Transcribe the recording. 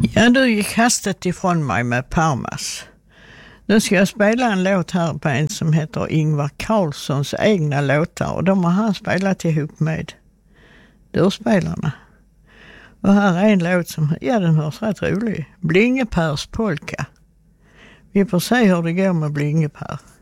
Ja, du gick hastigt ifrån mig med Parmas. Nu ska jag spela en låt här på en som heter Ingvar Carlssons egna låtar. Och de har han spelat ihop med Durspelarna. Och här är en låt som, ja, den hörs rätt rolig. Blingepärs polka. Vi får se hur det går med Blingeper.